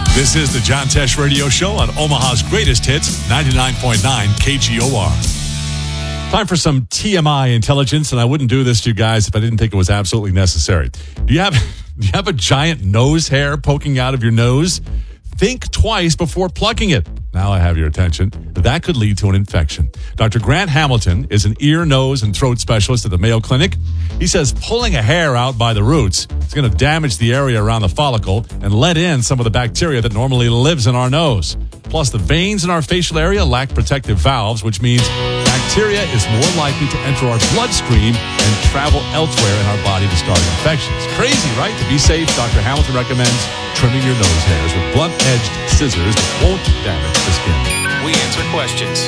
This is the John Tesh Radio Show on Omaha's greatest hits, 99.9 KGOR. Time for some TMI intelligence, and I wouldn't do this to you guys if I didn't think it was absolutely necessary. Do you have a giant nose hair poking out of your nose? Think twice before plucking it. Now I have your attention. That could lead to an infection. Dr. Grant Hamilton is an ear, nose, and throat specialist at the Mayo Clinic. He says pulling a hair out by the roots is going to damage the area around the follicle and let in some of the bacteria that normally lives in our nose. Plus, the veins in our facial area lack protective valves, which means bacteria is more likely to enter our bloodstream and travel elsewhere in our body to start infections. Crazy, right? To be safe, Dr. Hamilton recommends trimming your nose hairs with blunt-edged scissors that won't damage the skin. We answer questions.